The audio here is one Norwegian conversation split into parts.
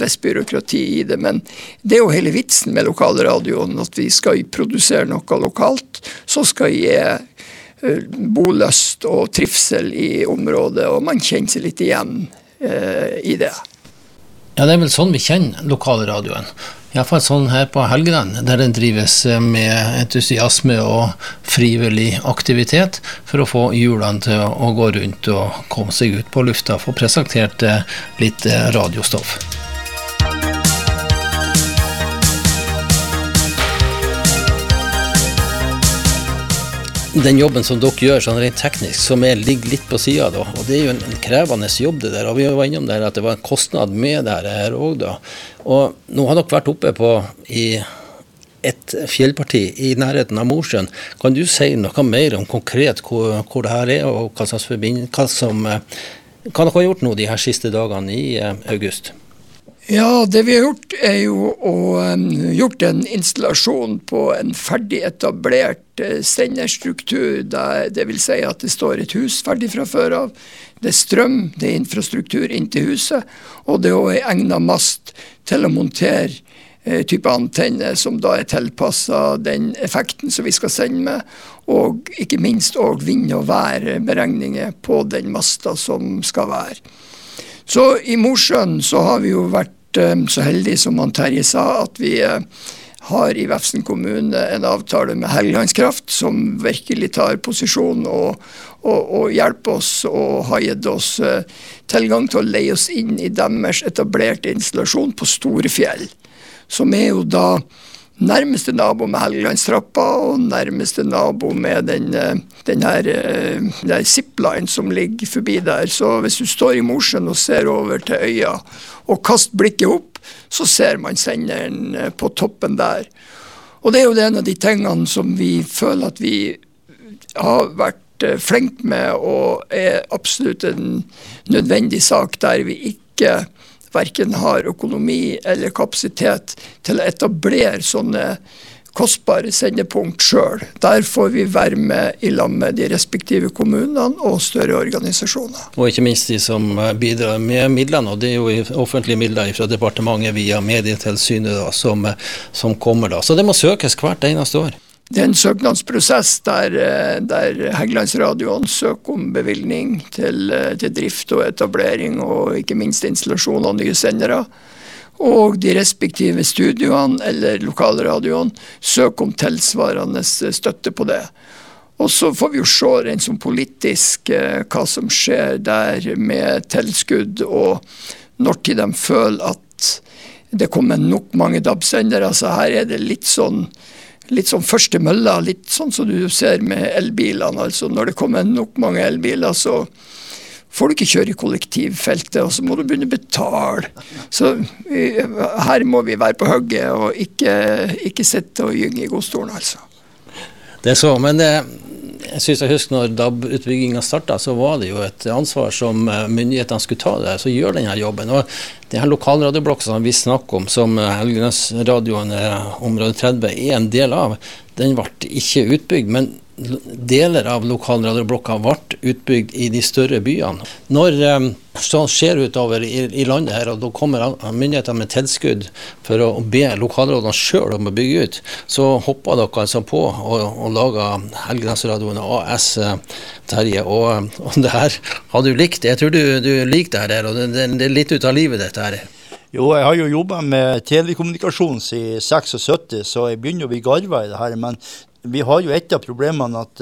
visst byråkrati i det, men det jo hele vitsen med lokalradioen, at vi skal produsere noe lokalt, så skal gi bolyst og trivsel i området, og man kjenner seg litt igjen i det. Ja, det vel sånn vi kjenner lokalradioen. I hvert fall sånn her på Helgeland, der den drives med entusiasme og frivillig aktivitet for å få hjulene til å gå rundt og komme seg ut på lufta, få presentert litt radiostoff. Den jobben som dere gjør sånn rent teknisk, som ligger litt på siden da, og det jo en krevende jobb det der, og vi var innom der at det var en kostnad med det her også da. Og nå har dere vært oppe i et fjellparti i nærheten av Mosjøen. Kan du si noe mer om konkret hvor det her og hva dere har gjort nå de her siste dagene i august? Ja, det vi har gjort jo å gjort en installasjon på en ferdig etablert senderstruktur, det vil si at det står et hus ferdig fra før av. Det strøm, det infrastruktur inn til huset, og det er en egnet mast til å montere type antenne som da tilpasset den effekten som vi skal sende med, og ikke minst også vind- og værberegninger på den masta som skal være. Så i Mosjøen så har vi jo vært så heldige som Terje sa, at vi har i Vefsn kommune en avtale med Helgelandskraft som virkelig tar posisjon og hjelper oss og har gitt oss tilgang til å leie oss inn i deres etablerte installasjon på Storefjell, som jo da nærmeste nabo med Helgelandstrappa og nærmeste nabo med den her zipline som ligger forbi der. Så hvis du står i Mosjøen og ser over til øya og kaster blikket opp, så ser man senderen på toppen der. Og det jo en av de tingene som vi føler at vi har vært flink med, og absolutt en nødvendig sak der vi ikke hverken har økonomi eller kapasitet til å etablere sånne kostbare sendepunkt selv. Der får vi være med i lag med de respektive kommunene og større organisasjoner. Og ikke minst de som bidrar med midlene, og det jo offentlige midler fra departementet via Medietilsynet da, som kommer da. Så det må søkes hvert eneste år. Det en søknadsprosess der Helgelandsradioen søker om bevilgning til drift og etablering, og ikke minst installasjon av nye sendere. Og de respektive studioene eller lokalradioen søker om tilsvarende støtte på det. Og så får vi jo se rent som politisk hva som skjer der med tilskudd, og når til de føler at det kommer nok mange DAB-sendere. Så her det litt sånn første mølla, litt sånn som du ser med elbilene. Altså når det kommer nok mange elbiler, så får du ikke kjøre i kollektivfeltet, og så må du begynne å betale. Så her må vi være på hugget, og ikke sitte og gynge i godstolen, altså. Det så, men jeg synes jeg husker når DAB-utbyggingen startet, så var det jo et ansvar som myndighetene skulle ta der, så gjør denne jobben. Og det her lokalradioblokkene vi snakker om, som Helgelandsradioen område 30 en del av, den ble ikke utbygd, men deler av lokalradioblokka ble utbygd i de større byene. Når sånn skjer utover i landet her, og da kommer myndighetene med tilskudd for å be lokalradioene selv om å bygge ut, så hopper dere altså på og lager Helgelandsradioen AS, Terje, og det her har du likt. Jeg tror du liker det her, og det litt ut av livet dette her. Jo, jeg har jo jobbet med telekommunikasjon siden 76, så jeg begynner å bli garva i det her, men vi har jo et av problemene at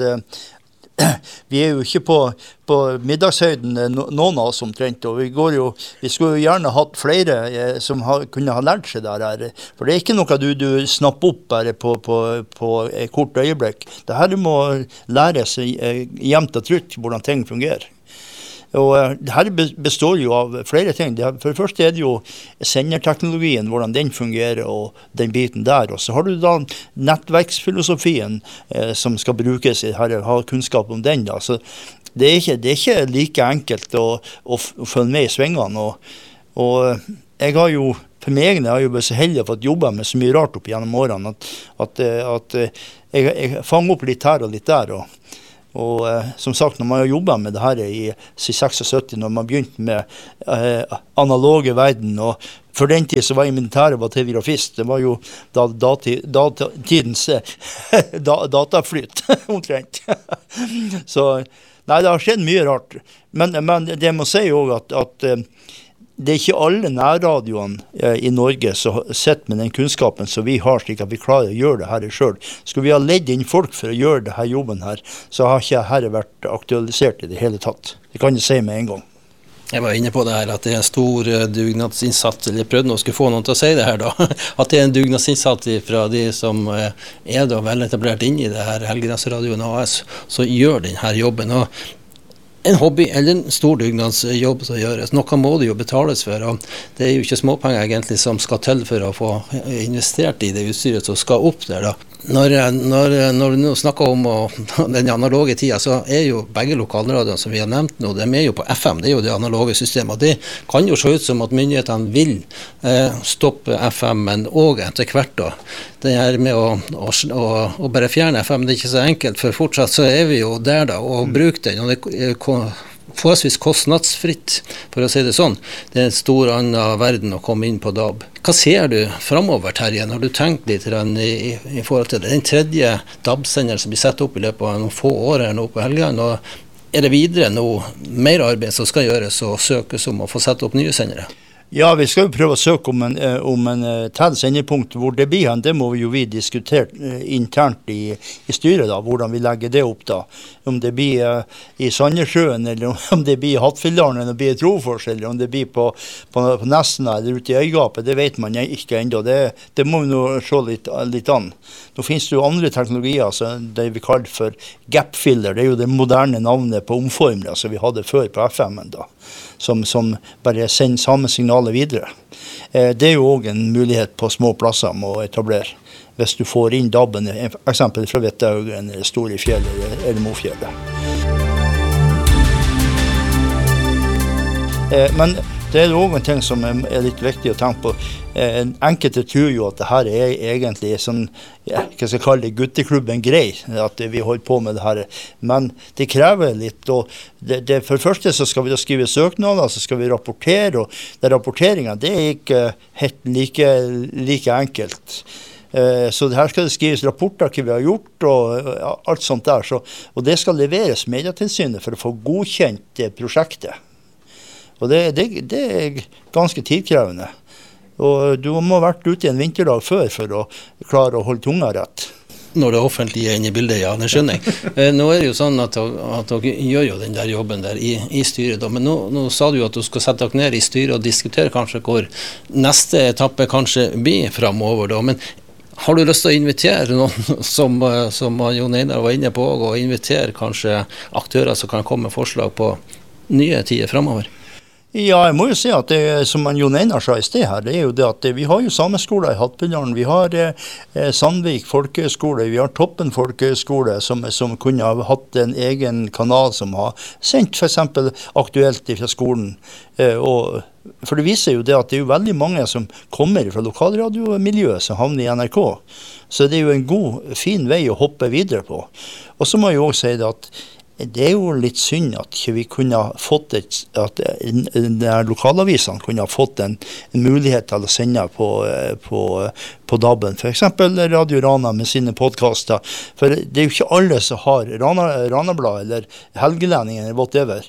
vi jo ikke på middagshøyden, noen av oss omtrent, og vi skulle jo gjerne hatt flere som kunne ha lært seg det her, for det ikke noe du snapper opp bare på et kort øyeblikk. Det her må læres jevnt og trutt hvordan ting fungerer. Og det her består jo av flere ting. For det første det jo senderteknologien, hvordan den fungerer, og den biten der. Og så har du da nettverksfilosofien som skal brukes i her, ha kunnskap om den. Da. Så det er ikke like enkelt å følge med i svingene. Og jeg har jo, for meg jeg har jo vært så heldig å få jobbe med så mye rart opp gjennom årene, at jeg fanger opp litt her og litt der, og som sagt, når man har jobbet med det her i 76, når man begynte med analoge verden, og For den tid så var jeg militæret var telegrafist. Det var jo tidens dataflyt, omtrent. Så, nei, det har skjedd mye rart. Men det må si jo at det ikke alle nærradioene i Norge som sitter med den kunnskapen som vi har, slik at vi klarer å gjøre det her selv. Skulle vi ha ledd inn folk for å gjøre denne jobben her, så har ikke dette vært aktualisert i det hele tatt. Det kan jeg si med en gang. Jeg var inne på det her, at det er en stor dugnadsinnsats, eller jeg prøvde nå å skulle få noen til å si det her da, at det er en dugnadsinnsats fra de som er da vel etablert inn i det her Helgelandsradioen AS, så gjør denne jobben. Og en hobby eller en stor dugnadsjobb som gjøres. Noe må det jo betales for, og det er jo ikke småpenger egentlig som skal til for å få investert i det utstyret som skal opp der da. Når vi nå snakker om den analoge tida, så er jo begge lokalradioene som vi har nevnt nå, de er jo på FM, det er jo det analoge systemet. Det kan jo se ut som at myndighetene vil stoppe FM, men også etter hvert da. Det her med å bare fjerne FM, det er ikke så enkelt, for fortsatt så er vi jo der da, og bruker den, og det forholdsvis kostnadsfritt, for å si det sånn. Det er en stor annen verden å komme inn på DAB. Hva ser du fremover, Terje, når du tenker litt i forhold til det? Den tredje DAB-senderen som blir satt opp i løpet av noen få år her nå på Helgeland, og er det videre noe mer arbeid som skal gjøres og søkes om å få sette opp nye sendere? Ja, vi skal jo prøve å søke om en tett sendepunkt hvor det blir hen. Det må vi diskutere internt i styret da, hvordan vi legger det opp da. Om det blir i Sandnessjøen, eller om det blir i Hattfjelldalen, eller om det blir i Trofors, eller om det blir på Nesna, eller ute i Øygapet, det vet man ikke ennå. Det må vi nå se litt an. Nå finnes det jo andre teknologier, altså det vi kaller for gap-filler. Det er jo det moderne navnet på omformere som vi hadde før på FM-en da. Som bare sender samme signaler videre. Det er jo også en mulighet på små plasser med å etablere. Hvis du får inn DAB-en, for eksempel fra Vettaugen, eller Storefjellet eller Mofjellet. Men det er også en ting som er litt viktig å tenke på. Enkelte tror jo at det her er egentlig sånn, hva skal jeg kalle det, gutteklubben grei, at vi holder på med det her. Men det krever litt, og for det første så skal vi da skrive søknader, så skal vi rapportere, og den rapporteringen, det er ikke helt like enkelt. Så her skal det skrives rapporter hva vi har gjort, og alt sånt der. Og det skal leveres Medietilsynet for å få godkjent prosjektet. Og det er ganske tidkrevende. Og du må ha vært ute en vinterdag før for å klare å holde tunga rett. Når det offentlige er inne i bildet, ja, det skjønner jeg. Nå er det jo sånn at dere gjør jo den der jobben der i styret, da. Men nå sa du jo at du skal sette dere ned i styret og diskutere kanskje hvor neste etappe kanskje blir fremover da. Men har du lyst til å invitere noen som Jon Einar var inne på, og invitere kanskje aktører som kan komme med forslag på nye tider fremover? Ja, jeg må jo si at det som Jon Einar sa i sted her, det er jo det at vi har jo sameskoler i Hattfjelldalen, vi har Sandvik folkehøgskole, vi har Toppen folkehøgskole som kunne ha hatt en egen kanal som har sendt for eksempel aktuelt fra skolen. For det viser jo det at det er jo veldig mange som kommer fra lokalradiomiljøet som havner i NRK. Så det er jo en god, fin vei å hoppe videre på. Og så må jeg jo også si det at det er jo litt synd at ikke vi kunne ha fått at lokalavisene kunne ha fått en mulighet til å sende på DAB-en. For eksempel Radio Rana med sine podcaster. For det er jo ikke alle som har Ranablad eller Helgelendingen eller whatever.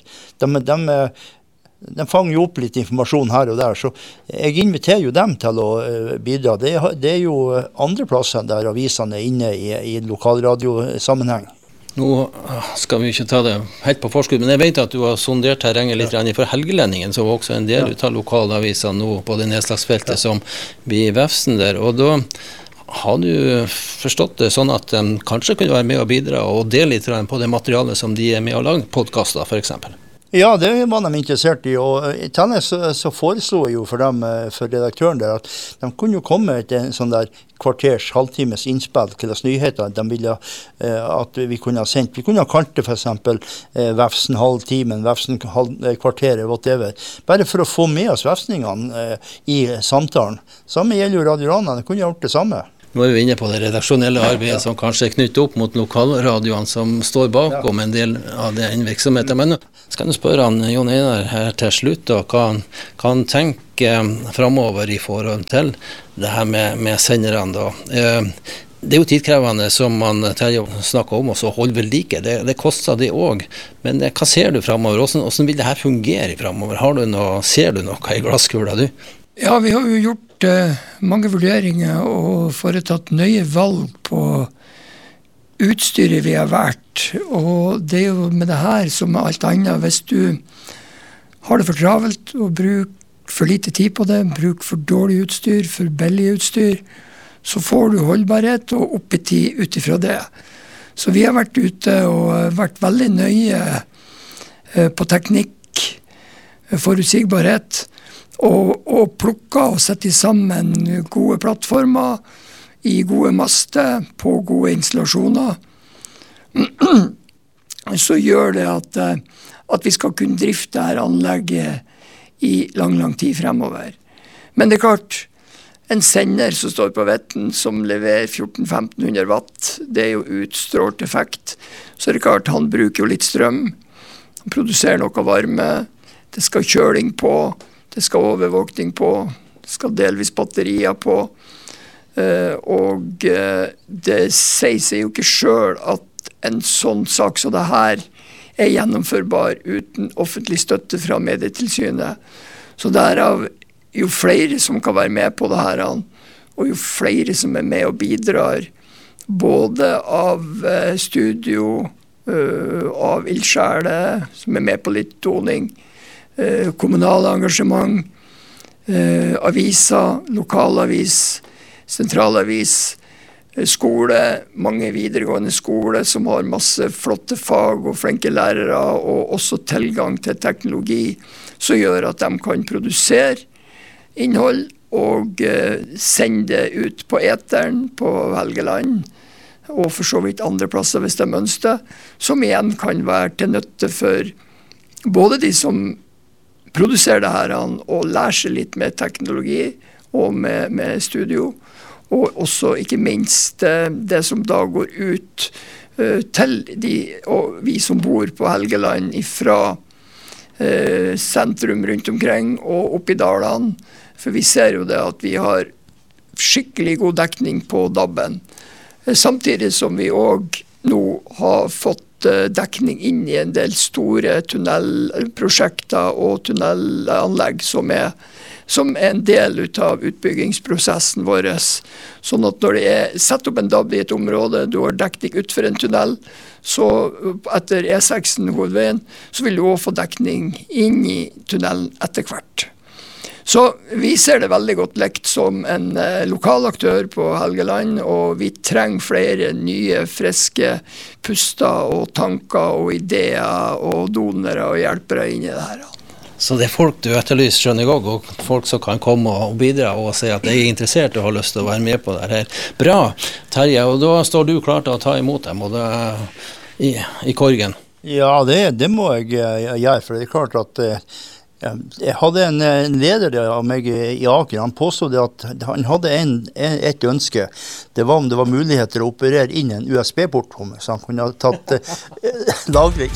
De fanger jo opp litt informasjon her og der, så jeg inviterer jo dem til å bidra. Det er jo andre plasser der avisene er inne i lokalradiosammenheng. Nå skal vi ikke ta det helt på forskudd, men jeg vet at du har sondert terrenget litt for Helgelendingen, som var også en del av lokalaviser nå på det nedslagsfeltet som blir Vefsn der. Og da har du forstått det sånn at de kanskje kunne være med og bidra og dele litt på det materialet som de er med å lage podcaster, for eksempel? Ja, det var de interessert i, og i tillegg så foreslo jeg jo for dem, for redaktøren der, at de kunne jo komme til en sånn der halvtimes innspill til oss nyheter de ville at vi kunne ha sendt. Vi kunne ha kalt det for eksempel Vefsn halvtimen, Vefsn kvarteret, whatever. Bare for å få med oss vefsningene i samtalen. Samme gjelder jo Radio Rana, de kunne ha gjort det samme. Nå er vi inne på det redaksjonelle arbeidet som kanskje er knyttet opp mot lokalradioene som står bakom en del av den virksomheten. Men skal du spørre han, Jon Einar her til slutt, da, hva han tenker fremover i forhold til det her med senderne da. Det er jo tidkrevende som man snakker om, og så holde ved like. Det koster det også. Men hva ser du fremover? Hvordan vil det her fungere fremover? Ser du noe i glasskula, du? Ja, vi har jo gjort mange vurderinger og foretatt nøye valg på utstyret vi har vært. Og det er jo med det her som med alt annet. Hvis du har det for travelt og bruker for lite tid på det, bruker for dårlig utstyr, for billig utstyr, så får du holdbarhet og oppetid ut ifra det. Så vi har vært ute og vært veldig nøye på teknikk, forutsigbarhet, og plukket og sette sammen gode plattformer i gode master på gode installasjoner. Så gjør det at vi skal kunne drifte dette anlegget i lang tid fremover. Men det er klart, en sender som står på vetten som leverer 1400-1500 watt, det er jo utstrålt effekt. Så er det klart, han bruker jo litt strøm, han produserer noe varme, det skal kjøling på, det skal overvåkning på, det skal delvis batterier på, og det sier seg jo ikke selv at en sånn sak som det her er gjennomførbar uten offentlig støtte fra Medietilsynet. Så derav jo flere som kan være med på det her, og jo flere som er med og bidrar, både av studio, av ildsjeler, som er med på litt toning, kommunale engasjement, aviser, lokalavis, sentralavis, skole, mange videregående skole som har masse flotte fag og flinke lærere, og også tilgang til teknologi, som gjør at de kan produsere innhold og sende det ut på eteren på Helgeland og for så vidt andre plasser hvis de ønsker, som igjen kan være til nytte for både de som produserer det her og lærer seg litt med teknologi og med studio, og også ikke minst det som da går ut til vi som bor på Helgeland fra sentrum rundt omkring og opp i dalene. For vi ser jo det at vi har skikkelig god dekning på DAB-en. Samtidig som vi også nå har fått dekning inn i en del store tunnelprosjekter og tunnelanlegg som er en del av utbyggingsprosessen vår. Sånn at når det er sett opp en DAB i et område, du har dekning ut for en tunnel, så etter E6 hovedveien, så vil du også få dekning inn i tunnelen etter hvert. Så vi ser det veldig godt lekt som en lokal aktør på Helgeland, og vi trenger flere nye, friske puster og tanker og ideer og donere og hjelpere inn i det her. Så det er folk du etterlyser, skjønner jeg også, og folk som kan komme og bidra og si at de er interessert og har lyst til å være med på det her. Bra, Terje, og da står du klar til å ta imot dem og i korgen. Ja, det må jeg gjøre, for det er klart at jeg hadde en leder av meg i Aker. Han påstod at han hadde et ønske. Det var om det var muligheter å operere inn en USB-port, så han kunne ha tatt lagring.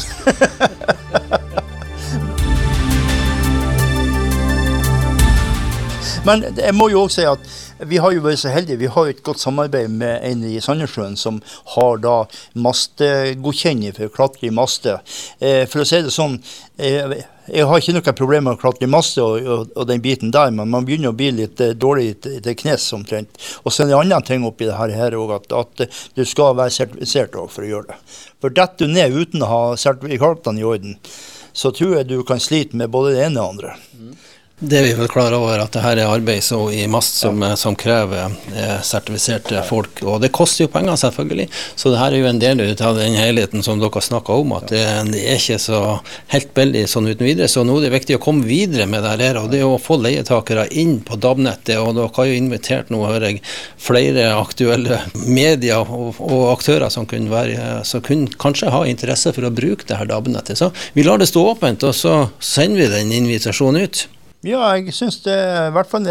Men jeg må jo også si at vi har jo vært så heldige. Vi har jo et godt samarbeid med en i Sandnessjøen som har da mastegodkjenning for å klatre i maste. For å si det sånn, jeg har ikke noe problem med å klatre i maste og den biten der, men man begynner å bli litt dårlig til knes omtrent. Og så er det andre ting oppi det her også, at du skal være sertifisert for å gjøre det. For dette du ned uten å ha sertifikatene i orden, så tror jeg du kan slite med både det ene og andre. Det er vi vel klar over at det her er arbeid så i mast som krever sertifiserte folk, og det koster jo penger selvfølgelig, så det her er jo en del av den helheten som dere snakket om, at det er ikke så helt billig sånn uten videre, så nå er det viktig å komme videre med det her, og det å få leietakere inn på DAB-nettet, og dere har jo invitert nå, hører jeg, flere aktuelle medier og aktører som kunne kanskje ha interesse for å bruke det her DAB-nettet, så vi lar det stå åpent, og så sender vi den invitasjonen ut. Ja, jeg synes det I hvert fall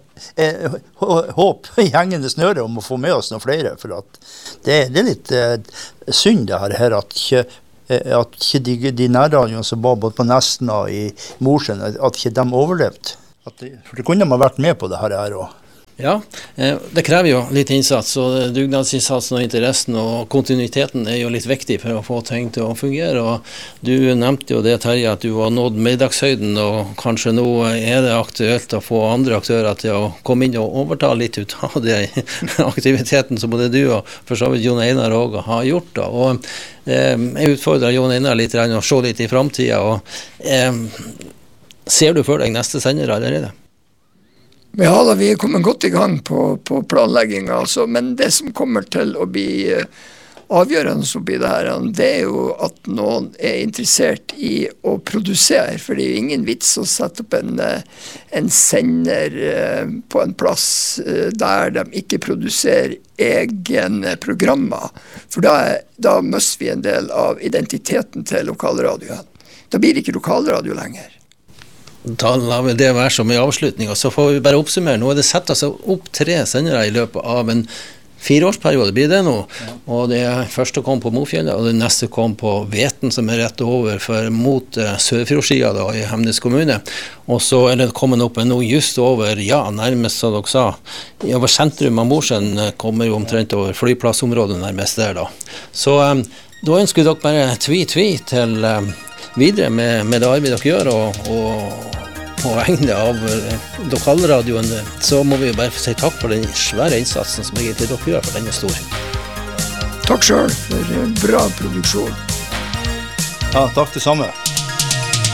håp I hengende snøre om å få med oss noen flere, for at det litt synd det her at ikke de nærradioene som var både på Nesna og I Mosjøen, at ikke de overlevde. For det kunne man vært med på det her også. Ja, det krever jo litt innsats, og dugnadsinnsatsen og interessen og kontinuiteten jo litt viktig for å få ting til å fungere. Og du nevnte jo det, Terje, at du har nådd middagshøyden, og kanskje nå det aktuelt å få andre aktører til å komme inn og overta litt ut av den aktiviteten som både du og for så vidt Jon Einar også har gjort. Da. Og jeg utfordrer Jon Einar litt å se litt I fremtiden, og ser du for deg neste sender allerede? Ja da, vi kommet godt I gang på planleggingen, altså, men det som kommer til å bli avgjørende oppi det her, det jo at noen interessert I å produsere, for det jo ingen vits å sette opp en sender på en plass der de ikke produserer egne programmer, for da mister vi en del av identiteten til lokalradioen. Da blir det ikke lokalradio lenger. Da lar vi det være som I avslutning, og så får vi bare oppsummere. Nå det satt altså opp 3 sendere I løpet av en 4-årsperiode, blir det nå. Og det første kom på Mofjellet, og det neste kom på Veten, som rett over mot Sørfjordsida da, I Hemnes kommune. Og så det kommet opp nå just over, ja, nærmest som dere sa, over sentrum av Mosjøen kommer jo omtrent over flyplassområdet nærmest der da. Så da ønsker dere bare tvi til videre med det arbeidet dere gjør, og på vegne av lokalradioen, så må vi jo bare si takk for den svære innsatsen som egentlig dere gjør, for den stor. Takk selv for bra produksjon. Ja, takk det samme.